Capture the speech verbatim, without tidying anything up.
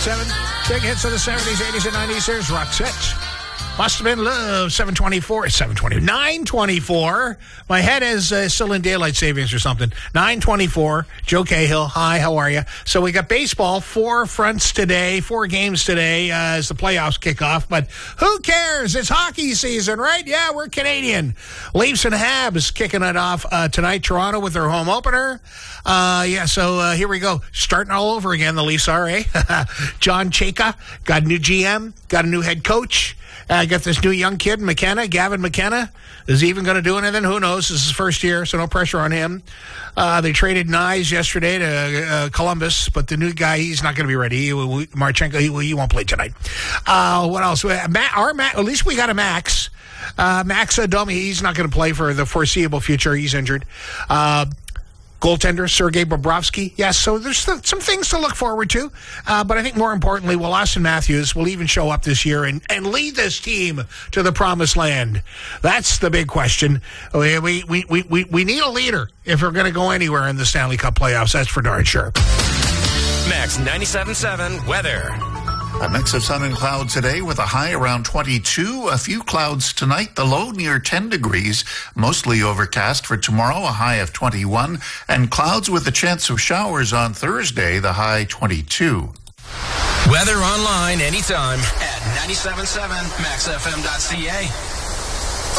seven. Big hits of the seventies, eighties, and nineties. Here's Roxette. Must have been love. seven twenty-four. seven twenty. nine twenty-four. My head is uh, still in daylight savings or something. nine twenty-four. Joe Cahill. Hi, how are you? So we got baseball. Four fronts today. Four games today uh, as the playoffs kick off. But who cares? It's hockey season, right? Yeah, we're Canadian. Leafs and Habs kicking it off uh, tonight. Toronto with their home opener. Uh, yeah, so uh, here we go. Starting all over again, the Leafs are, eh? John Chayka got a new G M, got a new head coach. I uh, got this new young kid, McKenna, Gavin McKenna. Is he even going to do anything? Who knows? This is his first year, so no pressure on him. Uh, they traded Nyes yesterday to uh, Columbus, but the new guy, he's not going to be ready. He, Marchenko, he, he won't play tonight. Uh, what else? Matt, our Matt, at least we got a Max. Uh, Max Domi, he's not going to play for the foreseeable future. He's injured. Uh, Goaltender, Sergei Bobrovsky. Yes, so there's some things to look forward to. Uh, but I think more importantly, will Austin Matthews will even show up this year and, and lead this team to the promised land? That's the big question. We, we, we, we, we need a leader if we're going to go anywhere in the Stanley Cup playoffs. That's for darn sure. Max ninety-seven point seven weather. A mix of sun and clouds today with a high around twenty-two. A few clouds tonight, the low near ten degrees. Mostly overcast for tomorrow, a high of twenty-one. And clouds with a chance of showers on Thursday, the high twenty-two. Weather online anytime at ninety-seven point seven max f m dot c a.